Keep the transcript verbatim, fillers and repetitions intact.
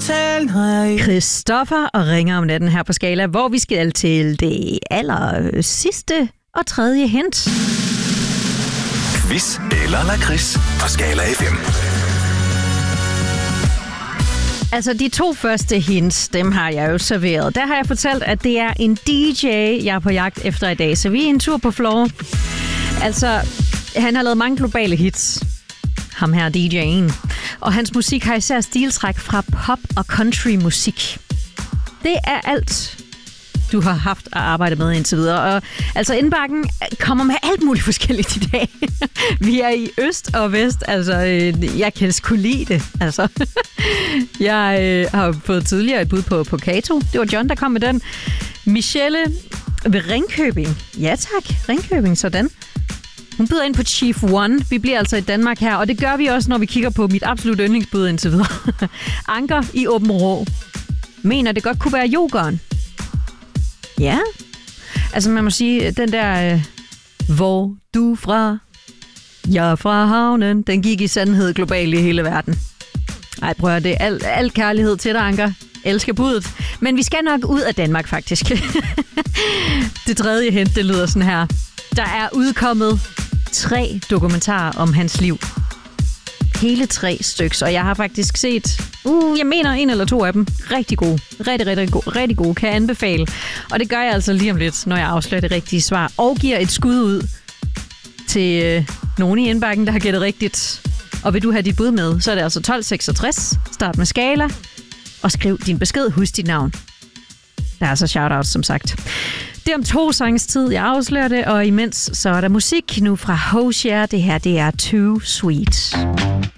tale, nej. Christoffer og ringer om natten her på Skala, hvor vi skal til det aller sidste og tredje hint. Quiz eller lakrids på Skala F M. Altså, de to første hints, dem har jeg jo serveret. Der har jeg fortalt, at det er en D J, jeg er på jagt efter i dag. Så vi er en tur på floor. Altså, han har lavet mange globale hits. Ham her, D J'en. Og hans musik har især stiltræk fra pop og country musik. Det er alt, du har haft at arbejde med indtil videre. Og altså, indbakken kommer med alt muligt forskelligt i dag. Vi er i øst og vest. Altså, jeg kan sgu lide det. Altså, jeg øh, har fået tidligere et bud på, på Kato. Det var John, der kom med den. Michelle ved Ringkøbing. Ja tak, Ringkøbing, sådan. Hun byder ind på Chief One. Vi bliver altså i Danmark her, og det gør vi også, når vi kigger på mit absolut yndlingsbud indtil videre. Anker i Åben Rå. Mener, det godt kunne være Jokeren. Ja. Altså, man må sige, den der, øh, hvor du fra, jeg fra havnen, den gik i sandhed globalt i hele verden. Ej, prøv at det er al, al kærlighed til dig, Anker. Elsker budet. Men vi skal nok ud af Danmark, faktisk. Det tredje hint, det lyder sådan her. Der er udkommet tre dokumentarer om hans liv. Hele tre stykker, og jeg har faktisk set, uh, jeg mener en eller to af dem, rigtig gode. Rigtig, rigtig gode, rigtig gode, kan jeg anbefale. Og det gør jeg altså lige om lidt, når jeg afslører det rigtige svar. Og giver et skud ud til øh, nogen i indbakken, der har gættet rigtigt. Og vil du have dit bud med, så er det altså tolv seksogtres. Start med Skala, og skriv din besked. Husk dit navn. Der er altså shoutouts, som sagt. Det er om to sangs tid, jeg afslører det, og imens så er der musik nu fra Hozier. Det her, det er Too Sweet.